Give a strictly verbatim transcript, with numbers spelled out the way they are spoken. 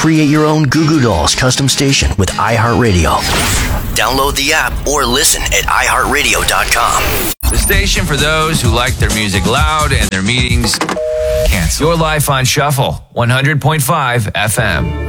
Create your own Goo Goo Dolls custom station with iHeartRadio. Download the app or listen at i heart radio dot com. The station for those who like their music loud and their meetings canceled. Your life on Shuffle, one hundred point five F M.